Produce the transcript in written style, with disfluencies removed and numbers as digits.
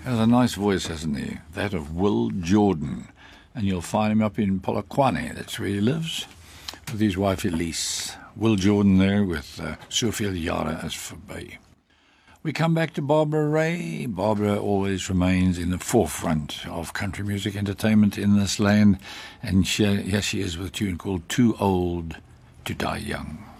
Has a nice voice, hasn't he? That of Will Jordan. And you'll find him up in Polokwane, that's where he lives, with his wife Elise. Will Jordan there with Soveel Jare Is Verby. We come back to Barbara Ray. Barbara always remains in the forefront of country music entertainment in this land. And here she is with a tune called Too Old to Die Young.